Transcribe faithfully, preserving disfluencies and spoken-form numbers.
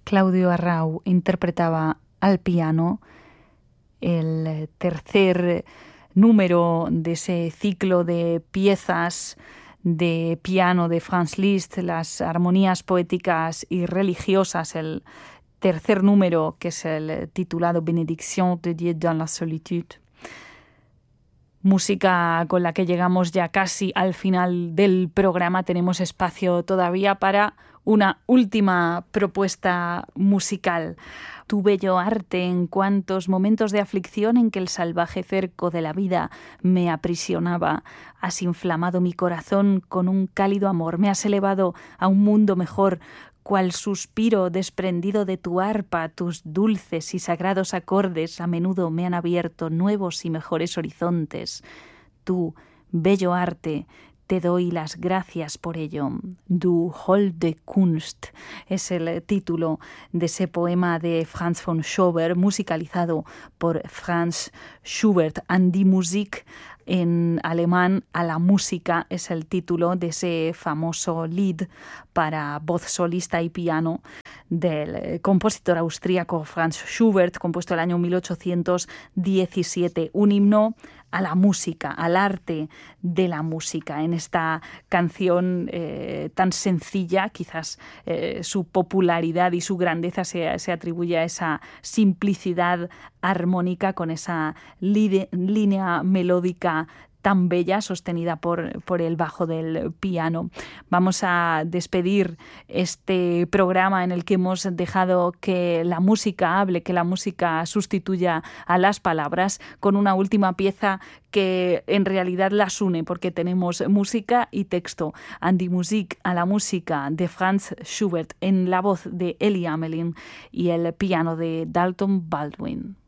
Claudio Arrau interpretaba al piano el tercer número de ese ciclo de piezas de piano de Franz Liszt, las armonías poéticas y religiosas, el tercer número, que es el titulado Benediction de Dieu dans la solitude. Música con la que llegamos ya casi al final del programa. Tenemos espacio todavía para una última propuesta musical. Tu bello arte, en cuantos momentos de aflicción en que el salvaje cerco de la vida me aprisionaba, has inflamado mi corazón con un cálido amor, me has elevado a un mundo mejor, cual suspiro desprendido de tu arpa, tus dulces y sagrados acordes a menudo me han abierto nuevos y mejores horizontes. Tú, bello arte, te doy las gracias por ello. Du holde Kunst es el título de ese poema de Franz von Schober, musicalizado por Franz Schubert. An die Musik, en alemán, a la música, es el título de ese famoso Lied para voz solista y piano del compositor austríaco Franz Schubert, compuesto el año mil ochocientos diecisiete. Un himno a la música, al arte de la música. En esta canción eh, tan sencilla, quizás eh, su popularidad y su grandeza se, se atribuye a esa simplicidad armónica, con esa lide, línea melódica tan bella, sostenida por, por el bajo del piano. Vamos a despedir este programa en el que hemos dejado que la música hable, que la música sustituya a las palabras, con una última pieza que en realidad las une, porque tenemos música y texto. An die Musik, a la música, de Franz Schubert, en la voz de Elie Hamelin y el piano de Dalton Baldwin.